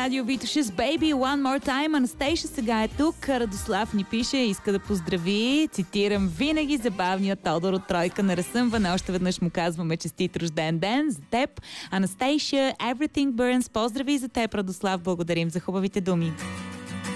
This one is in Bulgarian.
радио Витоша с Baby One More Time. Анастейша сега е тук. Радослав ни пише, иска да поздрави, цитирам, винаги забавния Тодор от Тройка на разсъмване. Още веднъж му казваме честит рожден ден за теб. Анастейша, Everything Burns, поздрави за теб, Радослав. Благодарим за хубавите думи.